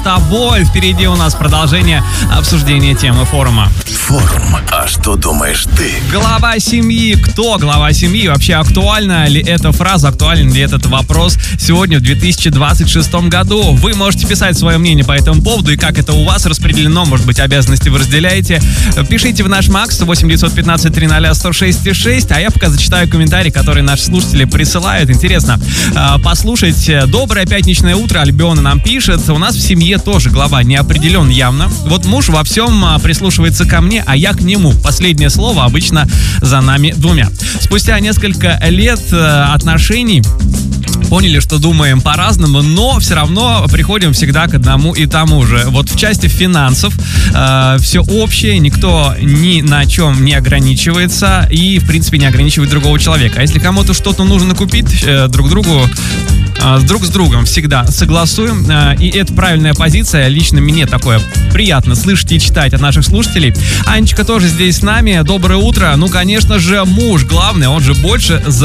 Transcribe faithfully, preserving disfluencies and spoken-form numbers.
тобой. Впереди у нас продолжение обсуждения темы форума. Форум. А что думаешь ты? Глава семьи. Кто глава семьи? Вообще актуальна ли эта фраза, актуален ли этот вопрос сегодня в две тысячи двадцать шестом году? Вы можете писать свое мнение по этому поводу и как это у вас распределено, может быть, обязанности вы разделяете. Пишите в наш Макс восемь девятьсот пятнадцать триста сто шесть шесть, а я пока зачитаю комментарии, которые наши слушатели присылают. Интересно послушать. Доброе пятничное утро. Альбиона нам пишет: у нас в семье тоже глава не определен явно. Вот муж во всем прислушивается ко мне, а я к нему. Последнее слово обычно за нами двумя. Спустя несколько лет отношений поняли, что думаем по-разному, но все равно приходим всегда к одному и тому же. Вот в части финансов э, все общее, никто ни на чем не ограничивается и, в принципе, не ограничивает другого человека. А если кому-то что-то нужно купить, э, друг другу друг с другом всегда согласуем, и это правильная позиция. Лично мне такое приятно слышать и читать от наших слушателей. Анечка тоже здесь с нами. Доброе утро. Ну, конечно же, муж главный, он же больше за